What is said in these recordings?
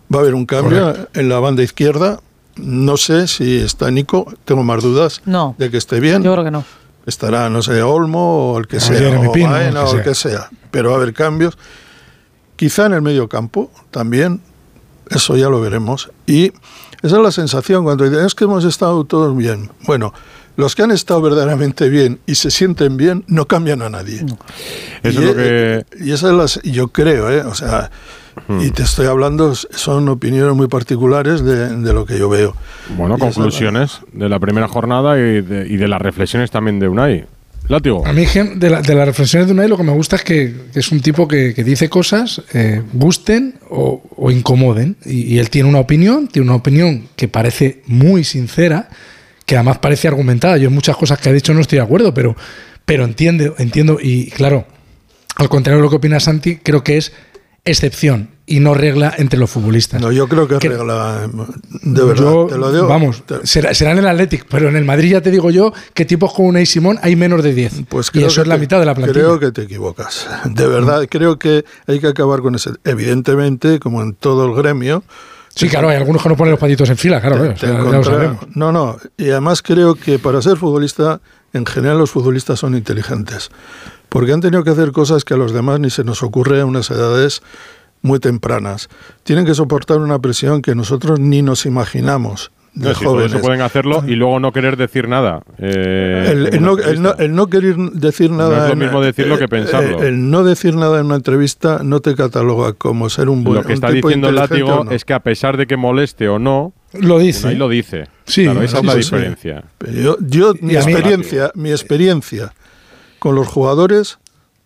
Va a haber un cambio en la banda izquierda. No sé si está Nico, tengo más dudas de que esté bien. Yo creo que no. Estará, no sé, Olmo o el que sea, o Baena o el que sea. Pero va a haber cambios. Quizá en el medio campo también, eso ya lo veremos. Y esa es la sensación cuando dicen, es que hemos estado todos bien. Bueno, los que han estado verdaderamente bien y se sienten bien no cambian a nadie. No. Eso es lo que... Y esa es yo creo, o sea, y te estoy hablando, son opiniones muy particulares de lo que yo veo. Bueno, y conclusiones de la primera jornada y de las reflexiones también de Unai. Látigo. A mí de las reflexiones de Unai lo que me gusta es que es un tipo que dice cosas, gusten o incomoden. Y él tiene una opinión que parece muy sincera, que además parece argumentada. Yo en muchas cosas que ha dicho no estoy de acuerdo, pero entiendo. Y claro, al contrario de lo que opina Santi, creo que es excepción y no regla entre los futbolistas. No, yo creo que es regla, de verdad, te lo digo. Vamos, será en el Athletic, pero en el Madrid ya te digo yo que tipos como Unai Simón hay menos de 10. Pues y eso es la mitad de la plantilla. Creo que te equivocas. De verdad, creo que hay que acabar con ese. Evidentemente, como en todo el gremio. Sí, claro, hay algunos que no ponen los patitos en fila, claro. Ya lo sabemos. No. Y además creo que para ser futbolista, en general los futbolistas son inteligentes. Porque han tenido que hacer cosas que a los demás ni se nos ocurre a unas edades muy tempranas. Tienen que soportar una presión que nosotros ni nos imaginamos de jóvenes. Eso pueden hacerlo y luego no querer decir nada. El no querer decir nada... No es lo mismo decirlo que pensarlo. El no decir nada en una entrevista no te cataloga como ser un buen tipo. Lo que está diciendo el Látigo es que a pesar de que moleste o no... Lo dice. Ahí lo dice. Sí, claro, esa es la diferencia. Pero mi experiencia con los jugadores,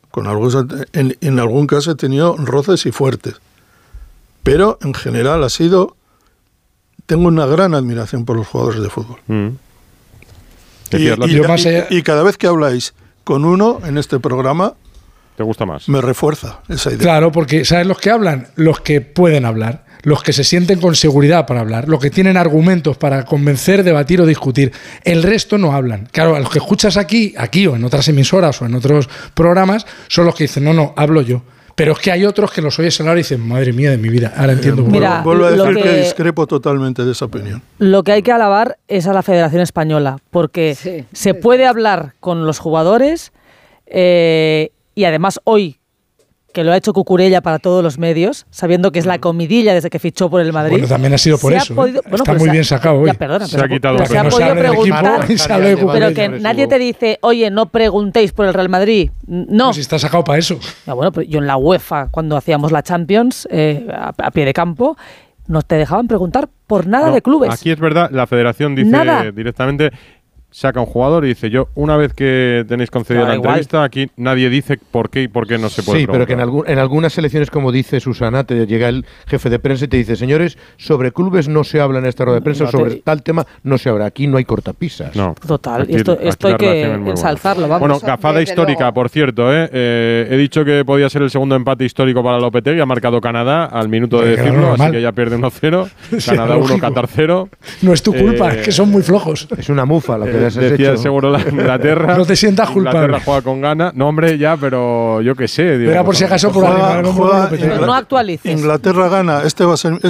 en algún caso he tenido roces y fuertes, pero en general tengo una gran admiración por los jugadores de fútbol. Y cada vez que habláis con uno en este programa, ¿te gusta más? Me refuerza esa idea. Claro, porque ¿sabes los que hablan? Los que pueden hablar, los que se sienten con seguridad para hablar, los que tienen argumentos para convencer, debatir o discutir. El resto no hablan. Claro, a los que escuchas aquí o en otras emisoras o en otros programas, son los que dicen, no, hablo yo. Pero es que hay otros que los oyes hablar y dicen, madre mía de mi vida, ahora entiendo. Vuelvo a decir que discrepo totalmente de esa opinión. Lo que hay que alabar es a la Federación Española, porque se puede hablar con los jugadores y además hoy, que lo ha hecho Cucurella para todos los medios, sabiendo que es la comidilla desde que fichó por el Madrid. Bueno, también ha sido por eso. Está muy bien sacado hoy. Perdona, se ha quitado. Se ha podido preguntar, pero que nadie te dice, oye, no preguntéis por el Real Madrid. No. Pues está sacado para eso. Ya, bueno, pero yo en la UEFA, cuando hacíamos la Champions, a pie de campo, no te dejaban preguntar por nada de clubes. Aquí es verdad, la Federación dice directamente... Saca un jugador y dice, yo, una vez que tenéis concedida la entrevista, aquí nadie dice por qué y por qué no se puede preguntar. Pero que en algunas selecciones, como dice Susana, te llega el jefe de prensa y te dice, señores, sobre clubes no se habla en esta rueda de prensa, sobre tal tema no se habla. Aquí no hay cortapisas. No. Total, aquí, esto hay que ensalzarlo. Vamos. Bueno, gafada histórica, por cierto. He dicho que podía ser el segundo empate histórico para Lopetegui, ha marcado Canadá al minuto de decirlo, así que ya pierde 1-0. Canadá 1, Qatar 0. No es tu culpa, es que son muy flojos. Es una mufa lo que decía seguro la Inglaterra. No te sientas culpable. Inglaterra juega con ganas. No, hombre, ya, pero yo qué sé. Digo, era por si acaso por no actualices. Inglaterra gana. Este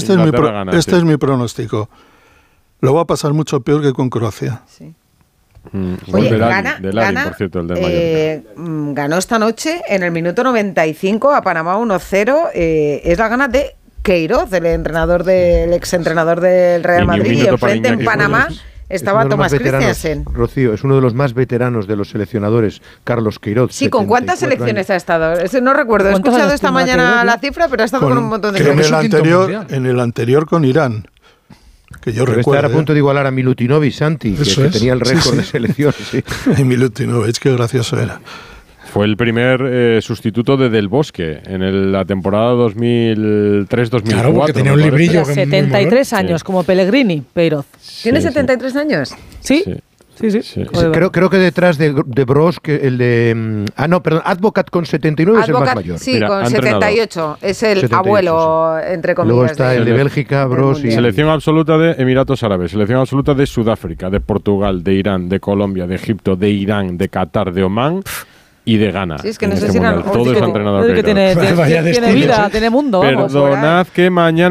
es mi pronóstico. Lo va a pasar mucho peor que con Croacia. Sí. Oye, gana, por cierto, el de ganó esta noche en el minuto 95 a Panamá 1-0. Es la gana de Queiroz, el exentrenador del Real Madrid, y enfrente en Panamá estaba Tomás Christiansen. Rocío, es uno de los más veteranos de los seleccionadores, Carlos Queiroz. Sí, ¿con cuántas selecciones ha estado? No recuerdo, he escuchado esta mañana la cifra, pero ha estado con un montón de selecciones. En el anterior con Irán, que yo recuerdo. Estar a punto de igualar a Milutinovic, Santi, que tenía el récord de selección. Sí. Y Milutinovic, qué gracioso era. Fue el primer sustituto de Del Bosque en la temporada 2003-2004. Claro, porque tenía un librillo. 73 años, como Pellegrini, Queiroz. ¿Tiene 73 años? Sí. Creo que detrás de Broz, el de... Advocat con 79 es el más mayor. Sí, con 78. Es el abuelo, entre comillas. Luego está el de Bélgica, Broz y... Selección absoluta de Emiratos Árabes, selección absoluta de Sudáfrica, de Portugal, de Irán, de Colombia, de Egipto, de Irán, de Qatar, de Omán... y de Ghana. Sí, es que no sé si todo es entrenador. Tiene vida, tiene mundo. Perdonad que mañana